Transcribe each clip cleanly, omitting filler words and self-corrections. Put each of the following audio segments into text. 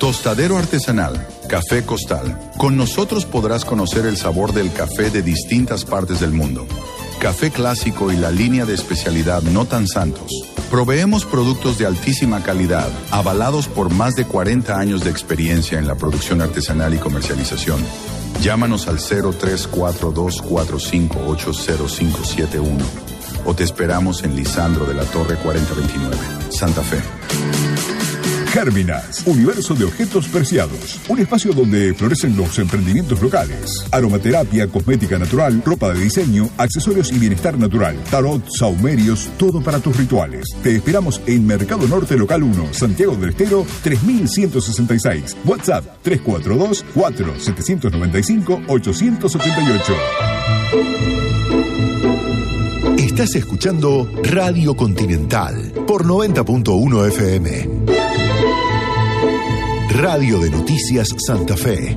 Tostadero artesanal, Café Costal. Con nosotros podrás conocer el sabor del café de distintas partes del mundo. Café clásico y la línea de especialidad No Tan Santos. Proveemos productos de altísima calidad, avalados por más de 40 años de experiencia en la producción artesanal y comercialización. Llámanos al 034245805571 o te esperamos en Lisandro de la Torre 4029, Santa Fe. Gérminas, universo de objetos preciados. Un espacio donde florecen los emprendimientos locales. Aromaterapia, cosmética natural, ropa de diseño, accesorios y bienestar natural. Tarot, saumerios, todo para tus rituales. Te esperamos en Mercado Norte Local 1, Santiago del Estero, 3166. WhatsApp 342-4795-888. Estás escuchando Radio Continental por 90.1 FM. Radio de Noticias Santa Fe.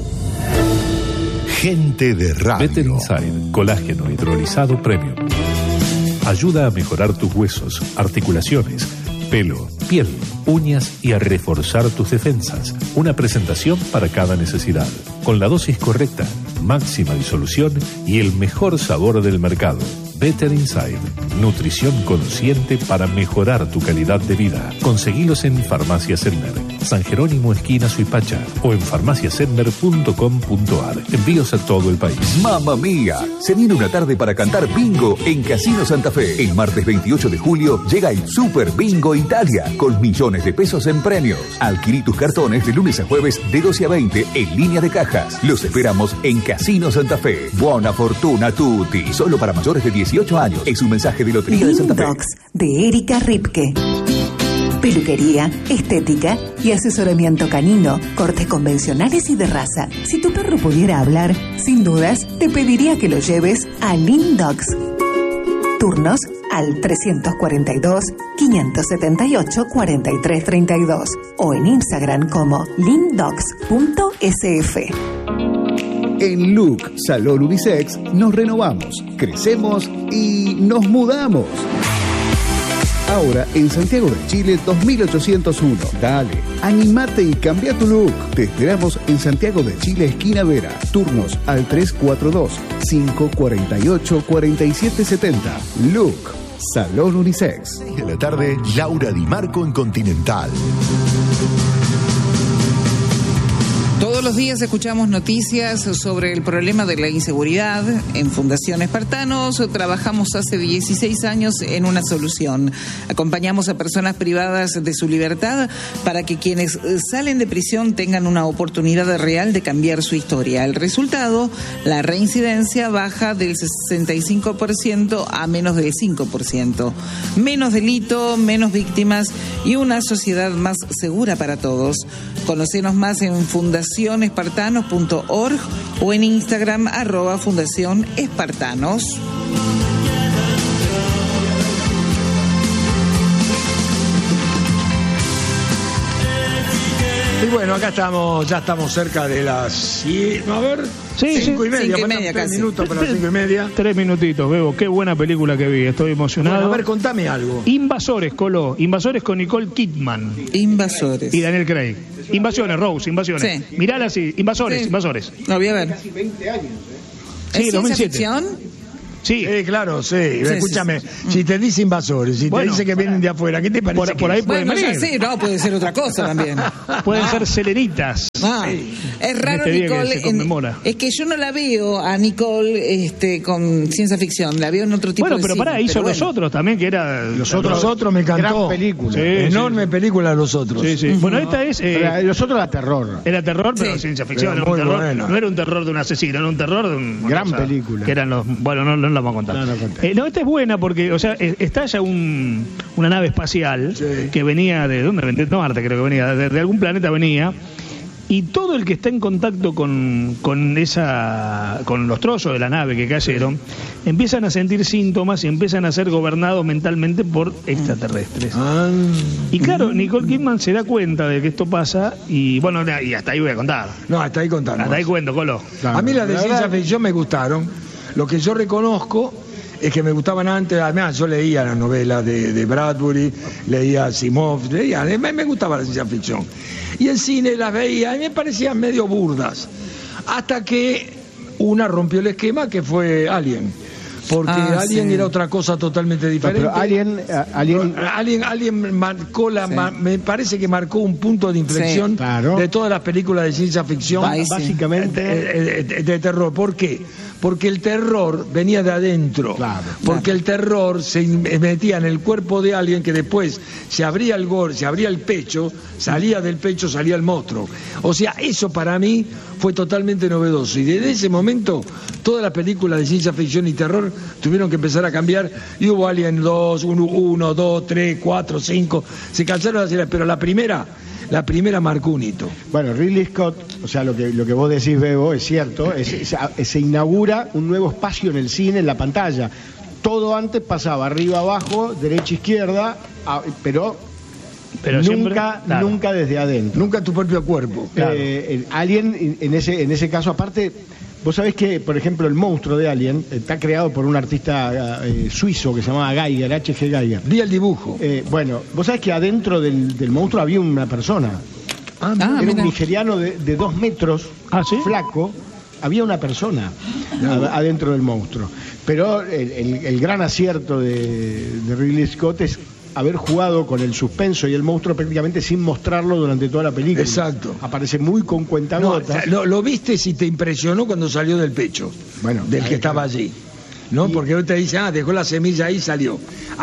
Gente de radio. Better Inside, colágeno hidrolizado premium. Ayuda a mejorar tus huesos, articulaciones, pelo, piel, uñas y a reforzar tus defensas. Una presentación para cada necesidad. Con la dosis correcta, máxima disolución y el mejor sabor del mercado. Better Inside, nutrición consciente para mejorar tu calidad de vida. Conseguilos en Farmacia Sedmer, San Jerónimo esquina Suipacha o en farmaciasedmer.com.ar. Envíos a todo el país. ¡Mamma mía! Se viene una tarde para cantar bingo en Casino Santa Fe. El martes 28 de julio llega el Super Bingo Italia con millones de pesos en premios. Adquirí tus cartones de lunes a jueves de 12 a 20 en línea de cajas. Los esperamos en Casino Santa Fe. Buona fortuna a tutti. Solo para mayores de 18 años. Es un mensaje de Lotería de Santa Fe. Dogs de Erika Ripke. Peluquería, estética y asesoramiento canino, cortes convencionales y de raza. Si tu perro pudiera hablar, sin dudas, te pediría que lo lleves a Lean Dogs. Turnos al 342-578-4332 o en Instagram como leandogs.sf. En Look Salón Unisex nos renovamos, crecemos y nos mudamos. Ahora en Santiago de Chile 2801. Dale, animate y cambia tu look. Te esperamos en Santiago de Chile, esquina Vera. Turnos al 342-548-4770. Look Salón Unisex. 6 de la tarde, Laura Di Marco en Continental. Todos los días escuchamos noticias sobre el problema de la inseguridad. En Fundación Espartanos trabajamos hace 16 años en una solución. Acompañamos a personas privadas de su libertad para que quienes salen de prisión tengan una oportunidad real de cambiar su historia. El resultado, la reincidencia baja del 65% a menos del 5%. Menos delito, menos víctimas y una sociedad más segura para todos. Conocenos más en fundacionespartanos.org o en Instagram @Fundación Espartanos. Y bueno, acá estamos, ya estamos cerca de las... a ver, 5:30, casi. 3 minutos para las 5:30. 3 minutitos, Bebo, qué buena película que vi, estoy emocionado. Bueno, a ver, contame algo. Invasores, Colo, Invasores con Nicole Kidman. Invasores. Y Daniel Craig. Invasiones, Rose, Invasiones. Sí. Mirala así, Invasores, Sí. Invasores. Lo voy a ver. Casi 20 años, Sí, ¿Es 2007. ciencia ficción? Sí. Claro, sí. Escúchame, si te dice invasores, si Bueno, te dice que vienen de afuera, ¿qué te parece? Por ahí pueden Bueno, ya venir. sí, no, puede ser otra cosa también. Pueden ser selenitas. Es raro, este día que Nicole. se conmemora. Es que yo no la veo a Nicole con ciencia ficción, la veo en otro tipo Bueno, de pero cine, pará, hizo pero Los bueno. Otros también, que era... Los otros me encantó. Gran película. Sí, Enorme película Los Otros. Sí, sí. Bueno, esta es... Los otros era terror. Era terror, pero Sí. ciencia ficción. Pero Era un muy terror, bueno. no era un terror de un asesino, era un terror de un... Gran película. Que eran los... Bueno, no la vamos a contar. No conté. No, esta es buena porque, o sea, está ya una nave espacial que venía de... ¿Dónde venía? De Marte, creo que venía. De algún planeta venía. Y todo el que está en contacto con los trozos de la nave que cayeron, empiezan a sentir síntomas y empiezan a ser gobernados mentalmente por extraterrestres. Y claro, Nicole Kidman se da cuenta de que esto pasa y bueno, y hasta ahí voy a contar. No, hasta ahí contamos. Hasta ahí cuento, Colo. A mí las de ciencia ficción me gustaron. Lo que yo reconozco es que me gustaban antes. Además, yo leía las novelas de Bradbury, leía Asimov, me gustaba la ciencia ficción. Y el cine las veía y me parecían medio burdas. Hasta que una rompió el esquema, que fue Alien. Porque Alien era otra cosa totalmente diferente. Pero Alien marcó me parece que marcó un punto de inflexión de todas las películas de ciencia ficción, básicamente de terror. ¿Por qué? Porque el terror venía de adentro. Porque el terror se metía en el cuerpo de alguien, que después se abría el gore, se abría el pecho, salía del pecho, salía el monstruo. O sea, eso para mí fue totalmente novedoso. Y desde ese momento, todas las películas de ciencia ficción y terror tuvieron que empezar a cambiar. Y hubo Alien 2, 1, 2, 3, 4, 5. Se cansaron de hacer, pero la primera marcó un hito. Bueno, Ridley Scott, o sea, lo que vos decís, Bebo, es cierto, se inaugura un nuevo espacio en el cine, en la pantalla. Todo antes pasaba arriba, abajo, derecha, izquierda, pero nunca desde adentro. Nunca tu propio cuerpo. Claro. Alien, en ese caso, aparte, vos sabés que, por ejemplo, el monstruo de Alien está creado por un artista suizo que se llamaba Geiger, H.G. Geiger. Vi el dibujo. Bueno, vos sabés que adentro del monstruo había una persona. Era un nigeriano de 2 metros, flaco. Había una persona adentro del monstruo. Pero el gran acierto de Ridley Scott es haber jugado con el suspenso y el monstruo prácticamente sin mostrarlo durante toda la película. Exacto. Aparece muy con cuentagotas. Lo viste si te impresionó cuando salió del pecho, del que estaba allí. ¿No? Porque hoy te dice, dejó la semilla ahí y salió.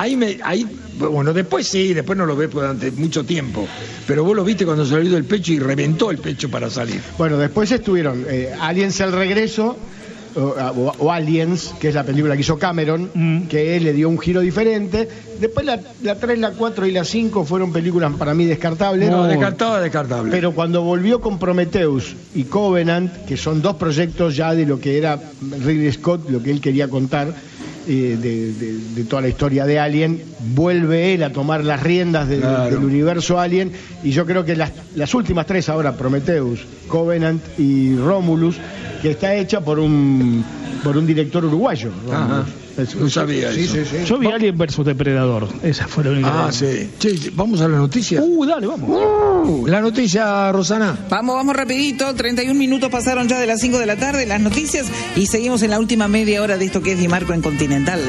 Bueno, después no lo ves durante mucho tiempo. Pero vos lo viste cuando salió del pecho y reventó el pecho para salir. Bueno, después estuvieron Aliens el regreso, o Aliens, que es la película que hizo Cameron, que le dio un giro diferente. Después la 3, la 4 y la 5 fueron películas para mí descartables. No, descartable. Pero cuando volvió con Prometheus y Covenant, que son 2 proyectos ya de lo que era Ridley Scott, lo que él quería contar de toda la historia de Alien, vuelve él a tomar las riendas del universo Alien, y yo creo que las últimas 3 ahora, Prometheus, Covenant y Romulus, que está hecha por un director uruguayo. No sabía eso. Sí. Yo vi Alien versus Depredador. Esa fue la única. Sí. Che, vamos a la noticia. Dale, vamos. La noticia, Rosana. Vamos rapidito. 31 minutos pasaron ya de las 5 de la tarde. Las noticias. Y seguimos en la última media hora de esto que es Di Marco en Continental.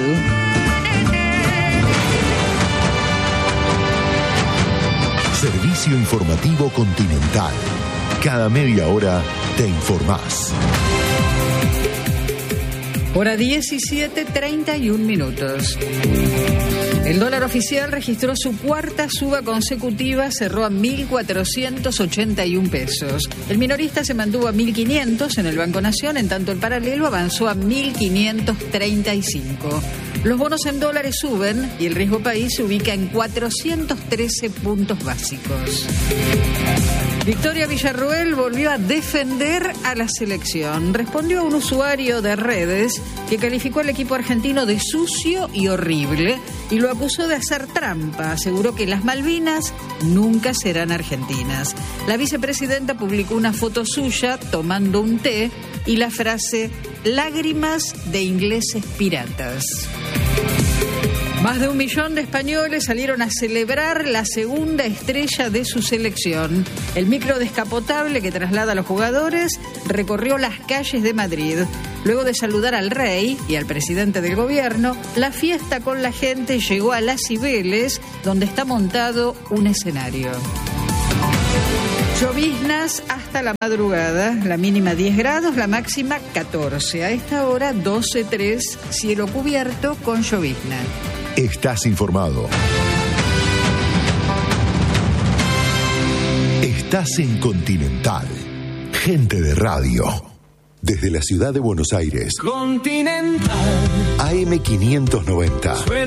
Servicio informativo Continental. Cada media hora te informás. Hora 17:31 minutos. El dólar oficial registró su 4ª suba consecutiva, cerró a 1.481 pesos. El minorista se mantuvo a 1.500 en el Banco Nación, en tanto el paralelo avanzó a 1.535. Los bonos en dólares suben y el riesgo país se ubica en 413 puntos básicos. Victoria Villarroel volvió a defender a la selección. Respondió a un usuario de redes que calificó al equipo argentino de sucio y horrible y lo acusó de hacer trampa. Aseguró que las Malvinas nunca serán argentinas. La vicepresidenta publicó una foto suya tomando un té y la frase "lágrimas de ingleses piratas". Más de 1 millón de españoles salieron a celebrar la segunda estrella de su selección. El micro descapotable que traslada a los jugadores recorrió las calles de Madrid. Luego de saludar al rey y al presidente del gobierno, la fiesta con la gente llegó a Las Cibeles, donde está montado un escenario. Lloviznas hasta la madrugada, la mínima 10 grados, la máxima 14. A esta hora 12:03, cielo cubierto con llovizna. Estás informado. Estás en Continental. Gente de radio. Desde la ciudad de Buenos Aires. Continental. AM 590.